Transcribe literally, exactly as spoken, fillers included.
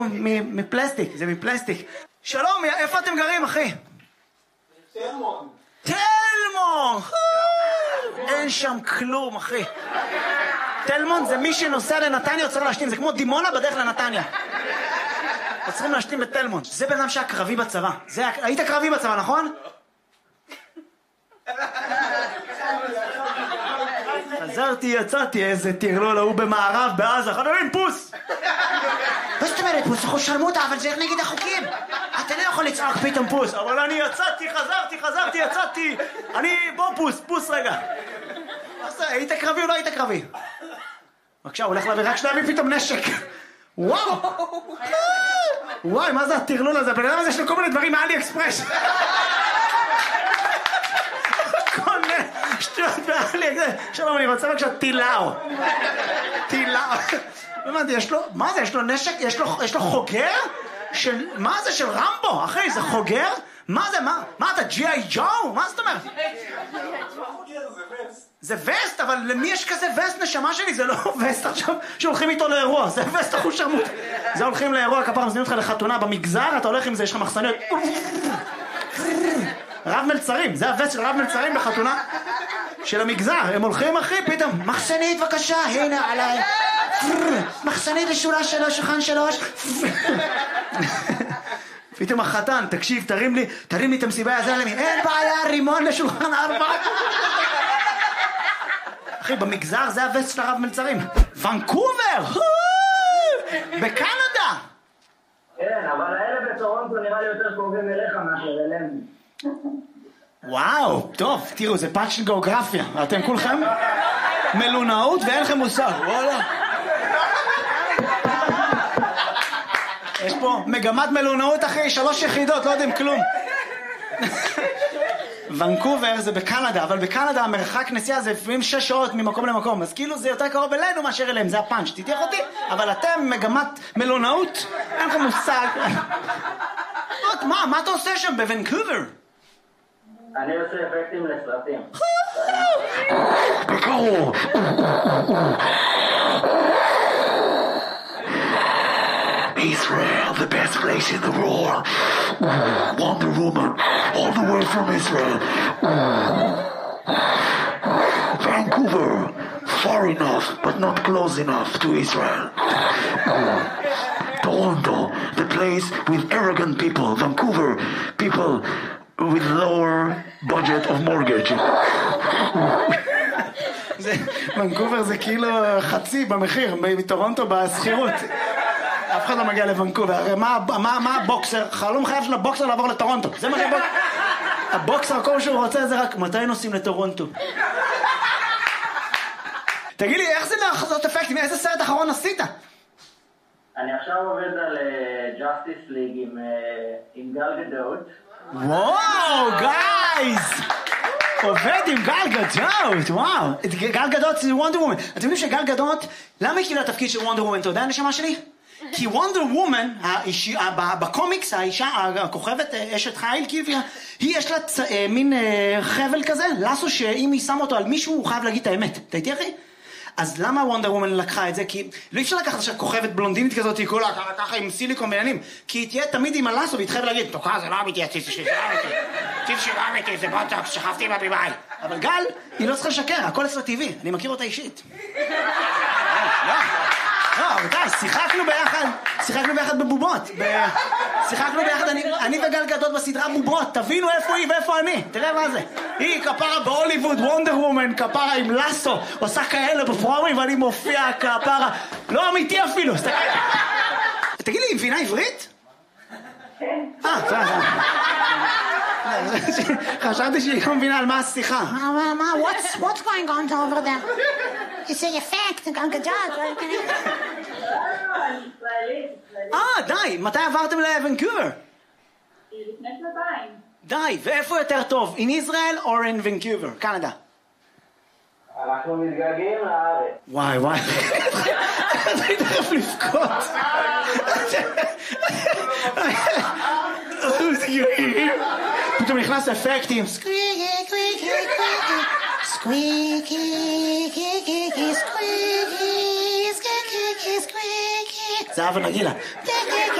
מפלסטיק, זה מפלסטיק. שלום, איפה אתם גרים, אחי? תלמון. תלמון! אין שם כלום, אחי. תלמון זה מי שנוסע לנתניה צריך להשתים, זה כמו דימונה בדרך לנתניה. צריכים להשתים בתלמון. זה בן אדם שהיה קרבי בצבא. היית קרבי בצבא, נכון? חזרתי, יצאתי, איזה תרלול, הוא במערב, בעזה, חברים, פוס! מה זאת אומרת, פוס? אנחנו שרמוטה, אבל זה נגד החוקים. אתה לא יכול לצעוק פתאום פוס. אבל אני יצאתי, חזרתי, חזרתי, יצאתי. אני, בוא פוס, פוס רגע. היית קרבי או לא היית קרבי? בבקשה, הוא הולך להביא, רק שנביא פתאום נשק. וואו! וואי, מה זה התרלול הזה? בן אדם הזה יש לו כל מיני דברים מאלי אקספרס. כל מיני שטויות מאלי אקספרס. שלום, אני רוצה בבקשה טילאו. טילאו. הבנתי, יש לו, מה זה? יש לו נשק? יש לו, יש לו חוגר? של, מה זה? של רמבו? אחי, זה חוגר? מה זה? מה? מה אתה, ג'י איי ג'ו? מה זאת אומרת? זה וסט, אבל למי יש כזה וסט, נשמה שלי? זה לא וסט עכשיו שהולכים איתו לאירוע, זה וסט אחוז שרמוט. זה הולכים לאירוע, כפר מזמינים אותך לחתונה במגזר, אתה הולך עם זה, יש לך מחסניות. רב מלצרים, זה הווסט של רב מלצרים בחתונה של המגזר. הם הולכים, אחי, פתאום, מחסנית בבקשה, הנה עליי. מחסנית לשורה שלוש, שולחן שלוש. פתאום החתן, תקשיב, תרים לי, תרים לי את המסיבה, יעזר לי, אין בעיה, רימון לשולחן ארבע. אחי, במגזר זה הווסט של הרב מלצרים. ונקובר! בקנדה! כן, אבל האלה בטורונטו נראה לי יותר קרובים אליך מאשר אלינו. וואו, טוב, תראו, זה פאנץ' של גיאוגרפיה. אתם כולכם מלונאות ואין לכם מושג, וואלה. יש פה מגמת מלונאות אחרי שלוש יחידות, לא יודעים כלום. ונקובר זה בקנדה, אבל בקנדה המרחק נסיעה זה לפעמים שש שעות ממקום למקום, אז כאילו זה יותר קרוב אלינו מאשר אליהם, זה הפאנץ', תתייח אותי, אבל אתם מגמת מלונאות, אין לכם מושג. מה, מה אתה עושה שם בוונקובר? אני עושה אפקטים לסרטים. בקרוב! Israel, the best place in the world. Wonder Woman, all the way from Israel. Vancouver, far enough, but not close enough to Israel. Toronto, the place with arrogant people. Vancouver, people with lower budget of mortgage. ונקובר זה כאילו חצי במחיר, מטורונטו בסחירות. אף אחד לא מגיע לוונקובר, הרי מה, מה, מה הבוקסר? חלום חייב של הבוקסר לעבור לטורונטו, זה מה שבוקסר... הבוקסר, כל שהוא רוצה זה רק מתי נוסעים לטורונטו. תגיד לי, איך זה לעשות אפקטים? איזה סרט אחרון עשית? אני עכשיו עובד על ג'אסטיס ליג עם גל גדות. וואו, גייז! עובד עם גל גדות, וואו. גל גדות זה וונדר וומן. אתם יודעים שגל גדות, למה היא קיבלה תפקיד של וונדר וומן? אתה יודע נשמה שלי? כי וונדר וומן, בקומיקס, האישה, הכוכבת, אשת חיל, היא יש לה מין חבל כזה, לסו שאם היא שמה אותו על מישהו, הוא חייב להגיד את האמת. אתה איתי אחי? אז למה וונדר וומן לקחה את זה? כי לא אפשר לקחת עכשיו כוכבת בלונדינית כזאת, היא כולה ככה עם סיליקון בעניינים, כי היא תהיה תמיד עם הלסו והיא תחייב להגיד, תוקע, זה לא אמיתי, הציץ שלי, זה לא אמיתי, הציץ שלי לא אמיתי, זה בוטוקס, שכבתי עם הבימאי. אבל גל, היא לא צריכה לשקר, הכל אצלה טבעי, אני מכיר אותה אישית. לא, לא, רבותיי, שיחקנו ביחד, שיחקנו ביחד בבובות, שיחקנו ביחד, אני וגל גדות בסדרה בובות, תבינו איפה היא ואיפה אני, תראה מה זה. היא כפרה בהוליווד, וונדר וומן, כפרה עם לסו, עושה כאלה בפרומים ואני מופיע כפרה, לא אמיתי אפילו. תגיד לי, היא מבינה עברית? כן. אה, תראה, חשבתי שהיא לא מבינה על מה השיחה. מה, what's going on over there? It's an effect, גל גדות. אה, די, מתי עברתם לוונקובר? לפני שנתיים. די, ואיפה יותר טוב? In Israel or in Vancouver, קנדה? אנחנו מתגעגעים לארץ. וואי וואי, אני תכף לבכות. פתאום נכנס אפקטים. Squeaky, squeaky, squeaky, squeaky, squeaky, squeaky, squeaky, squeaky. זה אבא נגילה.